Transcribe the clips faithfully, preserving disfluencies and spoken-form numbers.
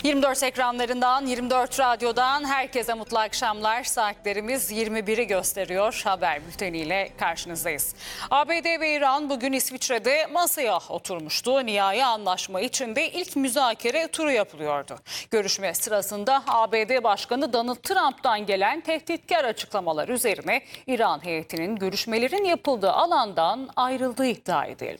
yirmi dört ekranlarından, yirmi dört radyodan herkese mutlu akşamlar. Saatlerimiz yirmi biri gösteriyor. Haber bülteniyle karşınızdayız. A B D ve İran bugün İsviçre'de masaya oturmuştu. Nihai anlaşma için de ilk müzakere turu yapılıyordu. Görüşme sırasında A B D Başkanı Donald Trump'tan gelen tehditkar açıklamalar üzerine İran heyetinin görüşmelerin yapıldığı alandan ayrıldığı iddia edildi.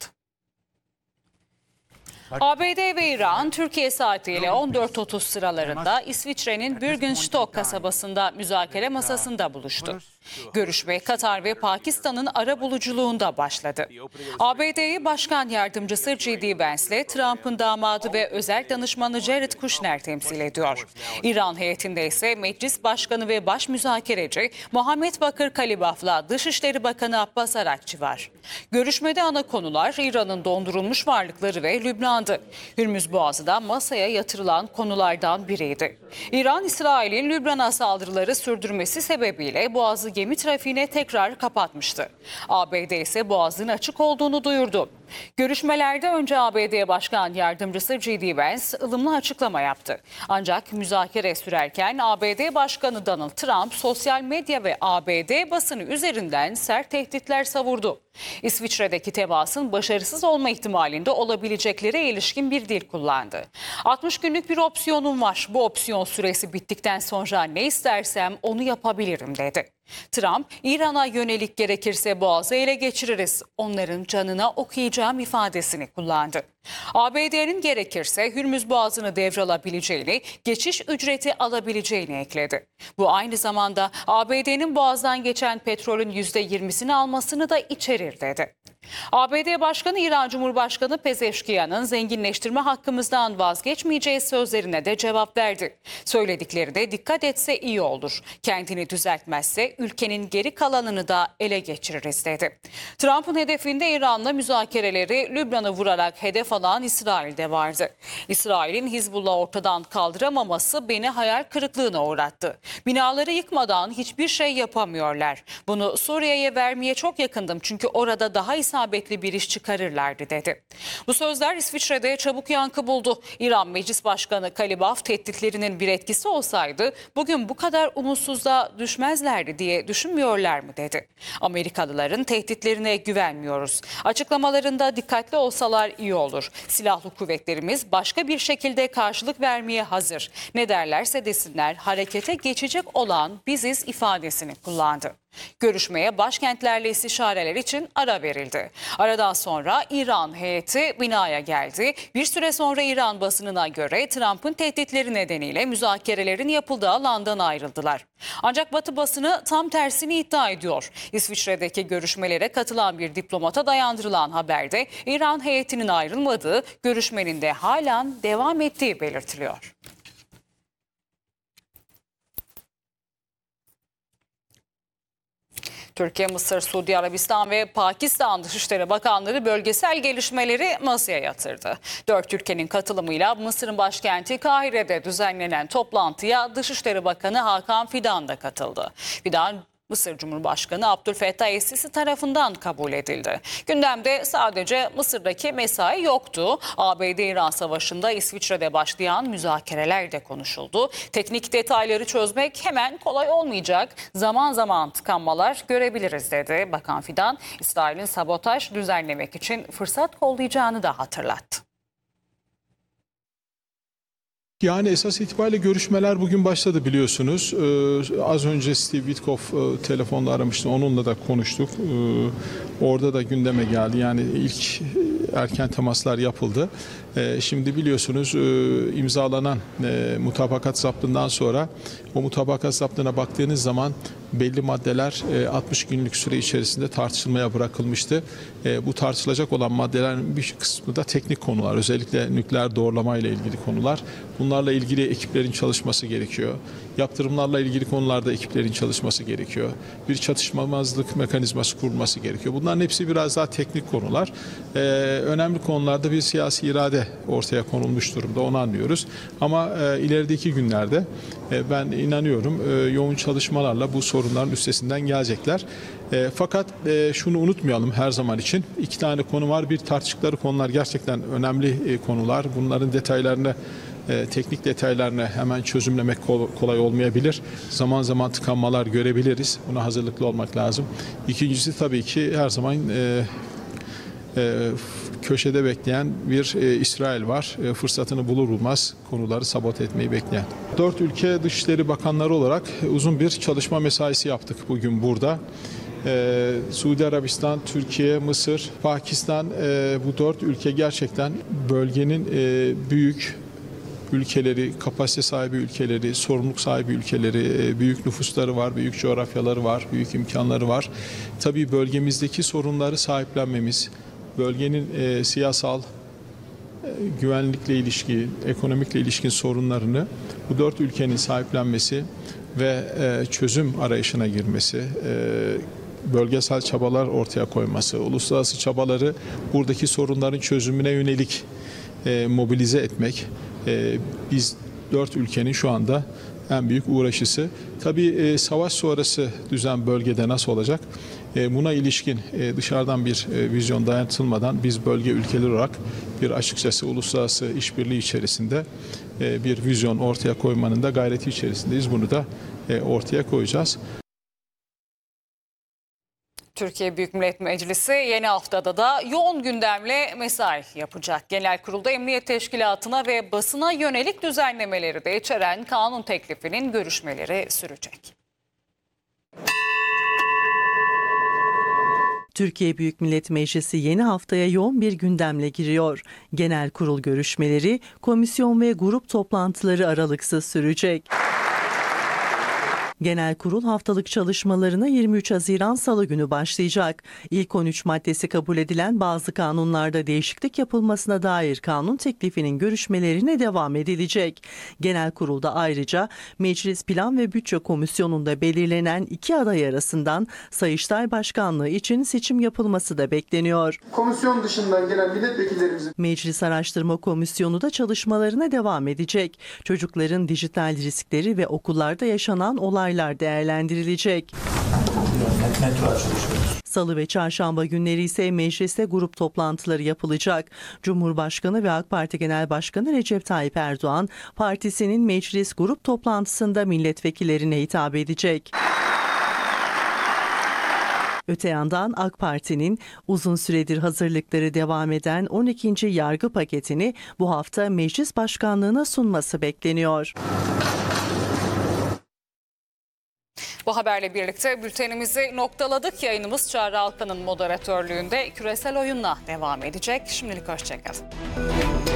A B D ve İran Türkiye saatiyle on dört otuz sıralarında İsviçre'nin Bürgenstock kasabasında müzakere masasında buluştu. Görüşme Katar ve Pakistan'ın arabuluculuğunda başladı. A B D'yi Başkan Yardımcısı J D Vance'le Trump'ın damadı ve özel danışmanı Jared Kushner temsil ediyor. İran heyetinde ise Meclis Başkanı ve Baş Müzakereci Muhammed Bakır Kalibaf'la Dışişleri Bakanı Abbas Arakçı var. Görüşmede ana konular İran'ın dondurulmuş varlıkları ve Lübnan'dı. Hürmüz Boğazı da masaya yatırılan konulardan biriydi. İran, İsrail'in Lübnan'a saldırıları sürdürmesi sebebiyle Boğazı gemi trafiğine tekrar kapatmıştı. A B D ise Boğaz'ın açık olduğunu duyurdu. Görüşmelerde önce A B D Başkan Yardımcısı J D Vance ılımlı açıklama yaptı. Ancak müzakere sürerken A B D Başkanı Donald Trump sosyal medya ve A B D basını üzerinden sert tehditler savurdu. İsviçre'deki temasın başarısız olma ihtimalinde olabileceklere ilişkin bir dil kullandı. altmış günlük bir opsiyonum var. Bu opsiyon süresi bittikten sonra ne istersem onu yapabilirim dedi. Trump, İran'a yönelik gerekirse Boğaz'ı ele geçiririz, onların canına okuyacağım ifadesini kullandı. A B D'nin gerekirse Hürmüz Boğazı'nı devralabileceğini, geçiş ücreti alabileceğini ekledi. Bu aynı zamanda A B D'nin Boğaz'dan geçen petrolün yüzde yirmisini almasını da içerir dedi. A B D Başkanı İran Cumhurbaşkanı Pezeşkiyan'ın zenginleştirme hakkımızdan vazgeçmeyeceği sözlerine de cevap verdi. Söylediklerine dikkat etse iyi olur. Kendini düzeltmezse ülkenin geri kalanını da ele geçiririz dedi. Trump'ın hedefinde İran'la müzakereleri Lübnan'ı vurarak hedef alan İsrail'de vardı. İsrail'in Hizbullah'ı ortadan kaldıramaması beni hayal kırıklığına uğrattı. Binaları yıkmadan hiçbir şey yapamıyorlar. Bunu Suriye'ye vermeye çok yakındım çünkü orada daha isabetli bir iş çıkarırlardı dedi. Bu sözler İsviçre'de çabuk yankı buldu. İran Meclis Başkanı Kalibaf tehditlerinin bir etkisi olsaydı bugün bu kadar umutsuzluğa düşmezlerdi diye düşünmüyorlar mı dedi. Amerikalıların tehditlerine güvenmiyoruz. Açıklamalarında dikkatli olsalar iyi olur. Silahlı kuvvetlerimiz başka bir şekilde karşılık vermeye hazır. Ne derlerse desinler harekete geçecek olan biziz ifadesini kullandı. Görüşmeye başkentlerle istişareler için ara verildi. Aradan sonra İran heyeti binaya geldi. Bir süre sonra İran basınına göre Trump'ın tehditleri nedeniyle müzakerelerin yapıldığı alandan ayrıldılar. Ancak Batı basını tam tersini iddia ediyor. İsviçre'deki görüşmelere katılan bir diplomata dayandırılan haberde İran heyetinin ayrılmadığı, görüşmenin de halen devam ettiği belirtiliyor. Türkiye, Mısır, Suudi Arabistan ve Pakistan Dışişleri Bakanları bölgesel gelişmeleri masaya yatırdı. Dört ülkenin katılımıyla Mısır'ın başkenti Kahire'de düzenlenen toplantıya Dışişleri Bakanı Hakan Fidan da katıldı. Fidan, Mısır Cumhurbaşkanı Abdülfettah Es-Sisi tarafından kabul edildi. Gündemde sadece Mısır'daki mesai yoktu. A B D-İran savaşında İsviçre'de başlayan müzakereler de konuşuldu. Teknik detayları çözmek hemen kolay olmayacak. Zaman zaman tıkanmalar görebiliriz dedi Bakan Fidan. İsrail'in sabotaj düzenlemek için fırsat kollayacağını da hatırlattı. Yani esas itibariyle görüşmeler bugün başladı biliyorsunuz. Ee, az önce Steve Witkoff e, telefonla aramıştı. Onunla da konuştuk. Ee, orada da gündeme geldi. Yani ilk erken temaslar yapıldı. Ee, şimdi biliyorsunuz e, imzalanan e, mutabakat zaptından sonra o mutabakat zaptına baktığınız zaman belli maddeler e, altmış günlük süre içerisinde tartışılmaya bırakılmıştı. E, bu tartışılacak olan maddelerin bir kısmı da teknik konular. Özellikle nükleer doğrulama ile ilgili konular. Bunlarla ilgili ekiplerin çalışması gerekiyor. Yaptırımlarla ilgili konularda ekiplerin çalışması gerekiyor. Bir çatışmamazlık mekanizması kurulması gerekiyor. Bunların hepsi biraz daha teknik konular. Ee, önemli konularda bir siyasi irade ortaya konulmuş durumda, onu anlıyoruz. Ama e, ilerideki günlerde e, ben inanıyorum e, yoğun çalışmalarla bu sorunların üstesinden gelecekler. E, fakat e, şunu unutmayalım her zaman için. İki tane konu var. Bir, tartıştıkları konular gerçekten önemli e, konular. Bunların detaylarını E, teknik detaylarını hemen çözümlemek kolay olmayabilir. Zaman zaman tıkanmalar görebiliriz. Buna hazırlıklı olmak lazım. İkincisi tabii ki her zaman e, e, köşede bekleyen bir e, İsrail var. E, fırsatını bulur bulmaz konuları sabote etmeyi bekleyen. Dört ülke Dışişleri Bakanları olarak uzun bir çalışma mesaisi yaptık bugün burada. Ee, Suudi Arabistan, Türkiye, Mısır, Pakistan e, bu dört ülke gerçekten bölgenin e, büyük ülkeleri, kapasite sahibi ülkeleri, sorumluluk sahibi ülkeleri, büyük nüfusları var, büyük coğrafyaları var, büyük imkanları var. Tabii bölgemizdeki sorunları sahiplenmemiz, bölgenin e, siyasal, e, güvenlikle ilişkin, ekonomikle ilişkin sorunlarını bu dört ülkenin sahiplenmesi ve e, çözüm arayışına girmesi, e, bölgesel çabalar ortaya koyması, uluslararası çabaları buradaki sorunların çözümüne yönelik e, mobilize etmek, e, biz dört ülkenin şu anda en büyük uğraşısı. Tabii e, savaş sonrası düzen bölgede nasıl olacak? E, buna ilişkin e, dışarıdan bir e, vizyon dayatılmadan biz bölge ülkeleri olarak bir açıkçası uluslararası işbirliği içerisinde e, bir vizyon ortaya koymanın da gayreti içerisindeyiz. Bunu da e, ortaya koyacağız. Türkiye Büyük Millet Meclisi yeni haftada da yoğun gündemle mesai yapacak. Genel Kurul'da Emniyet Teşkilatı'na ve basına yönelik düzenlemeleri de içeren kanun teklifinin görüşmeleri sürecek. Türkiye Büyük Millet Meclisi yeni haftaya yoğun bir gündemle giriyor. Genel Kurul görüşmeleri, komisyon ve grup toplantıları aralıksız sürecek. Genel Kurul haftalık çalışmalarına yirmi üç Haziran Salı günü başlayacak. İlk on üç maddesi kabul edilen bazı kanunlarda değişiklik yapılmasına dair kanun teklifinin görüşmelerine devam edilecek. Genel Kurul'da ayrıca Meclis Plan ve Bütçe Komisyonu'nda belirlenen iki aday arasından Sayıştay Başkanlığı için seçim yapılması da bekleniyor. Komisyon dışından gelen milletvekillerimizin Meclis Araştırma Komisyonu da çalışmalarına devam edecek. Çocukların dijital riskleri ve okullarda yaşanan olaylar değerlendirilecek. Salı ve çarşamba günleri ise mecliste grup toplantıları yapılacak. Cumhurbaşkanı ve AK Parti Genel Başkanı Recep Tayyip Erdoğan, partisinin meclis grup toplantısında milletvekillerine hitap edecek. Öte yandan AK Parti'nin uzun süredir hazırlıkları devam eden on ikinci yargı paketini bu hafta meclis başkanlığına sunması bekleniyor. Bu haberle birlikte bültenimizi noktaladık. Yayınımız Çağrı Alkan'ın moderatörlüğünde küresel oyunla devam edecek. Şimdilik hoşçakalın.